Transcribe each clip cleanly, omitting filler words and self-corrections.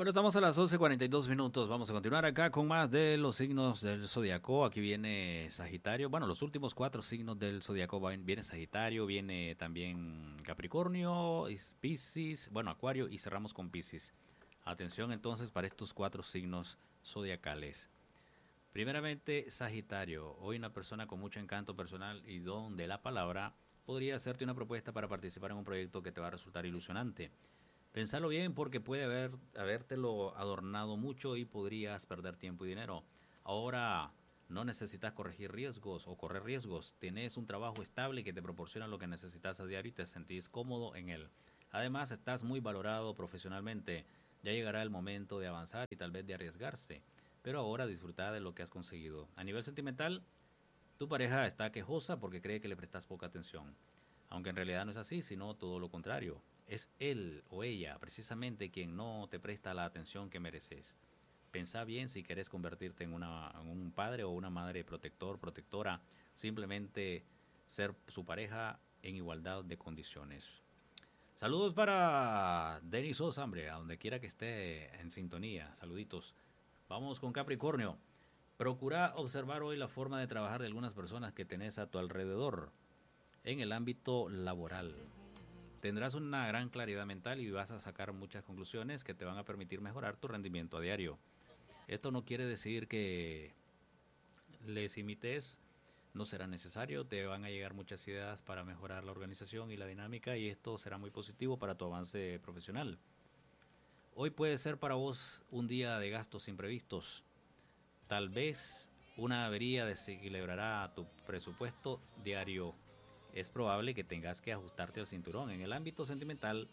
Bueno, estamos a las 11:42. Vamos a continuar acá con más de los signos del zodiaco. Aquí viene Sagitario. Bueno, los últimos 4 signos del zodiaco viene Sagitario, viene también Capricornio, Piscis, bueno, Acuario y cerramos con Piscis. Atención entonces para estos 4 signos zodiacales. Primeramente, Sagitario. Hoy una persona con mucho encanto personal y don de la palabra podría hacerte una propuesta para participar en un proyecto que te va a resultar ilusionante. Pensalo bien porque puede habértelo adornado mucho y podrías perder tiempo y dinero. Ahora no necesitas corregir riesgos o correr riesgos. Tienes un trabajo estable que te proporciona lo que necesitas a diario y te sentís cómodo en él. Además, estás muy valorado profesionalmente. Ya llegará el momento de avanzar y tal vez de arriesgarse. Pero ahora disfruta de lo que has conseguido. A nivel sentimental, tu pareja está quejosa porque cree que le prestas poca atención. Aunque en realidad no es así, sino todo lo contrario. Es él o ella precisamente quien no te presta la atención que mereces. Pensá bien si querés convertirte en un padre o una madre protector, protectora, simplemente ser su pareja en igualdad de condiciones. Saludos para Denis Sosa, hombre, a donde quiera que esté en sintonía. Saluditos. Vamos con Capricornio. Procura observar hoy la forma de trabajar de algunas personas que tenés a tu alrededor en el ámbito laboral. Tendrás una gran claridad mental y vas a sacar muchas conclusiones que te van a permitir mejorar tu rendimiento a diario. Esto no quiere decir que les imites, no será necesario, te van a llegar muchas ideas para mejorar la organización y la dinámica y esto será muy positivo para tu avance profesional. Hoy puede ser para vos un día de gastos imprevistos. Tal vez una avería desequilibrará tu presupuesto diario. Es probable que tengas que ajustarte al cinturón. En el ámbito sentimental,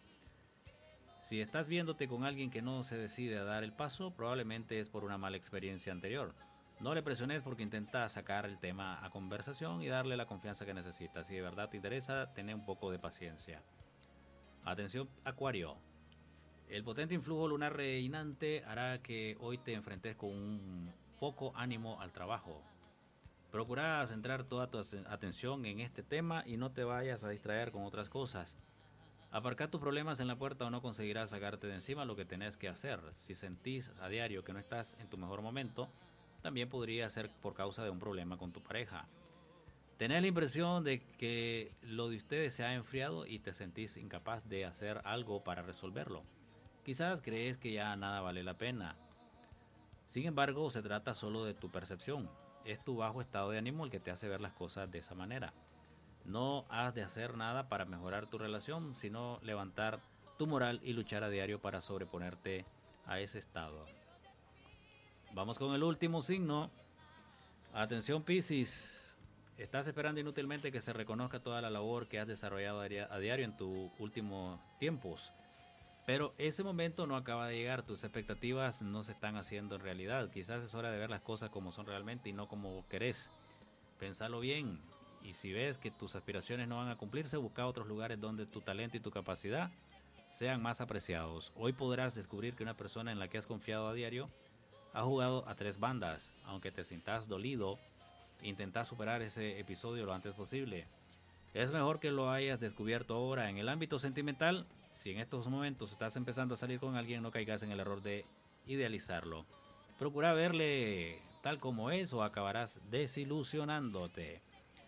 si estás viéndote con alguien que no se decide a dar el paso, probablemente es por una mala experiencia anterior. No le presiones porque intenta sacar el tema a conversación y darle la confianza que necesita. Si de verdad te interesa, ten un poco de paciencia. Atención, Acuario. El potente influjo lunar reinante hará que hoy te enfrentes con un poco ánimo al trabajo. Procura centrar toda tu atención en este tema y no te vayas a distraer con otras cosas. Aparcar tus problemas en la puerta o no conseguirás sacarte de encima lo que tenés que hacer. Si sentís a diario que no estás en tu mejor momento, también podría ser por causa de un problema con tu pareja. Tenés la impresión de que lo de ustedes se ha enfriado y te sentís incapaz de hacer algo para resolverlo. Quizás crees que ya nada vale la pena. Sin embargo, se trata solo de tu percepción. Es tu bajo estado de ánimo el que te hace ver las cosas de esa manera. No has de hacer nada para mejorar tu relación, sino levantar tu moral y luchar a diario para sobreponerte a ese estado. Vamos con el último signo. Atención, Piscis. Estás esperando inútilmente que se reconozca toda la labor que has desarrollado a diario en tus últimos tiempos. Pero ese momento no acaba de llegar, tus expectativas no se están haciendo en realidad. Quizás es hora de ver las cosas como son realmente y no como querés. Pensalo bien y si ves que tus aspiraciones no van a cumplirse, busca otros lugares donde tu talento y tu capacidad sean más apreciados. Hoy podrás descubrir que una persona en la que has confiado a diario ha jugado a 3 bandas. Aunque te sientas dolido, intenta superar ese episodio lo antes posible. Es mejor que lo hayas descubierto ahora. En el ámbito sentimental, si en estos momentos estás empezando a salir con alguien, no caigas en el error de idealizarlo. Procura verle tal como es o acabarás desilusionándote.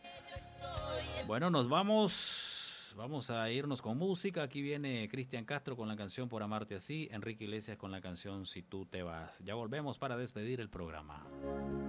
Bueno, nos vamos. Vamos a irnos con música. Aquí viene Cristian Castro con la canción Por Amarte Así, Enrique Iglesias con la canción Si Tú Te Vas. Ya volvemos para despedir el programa.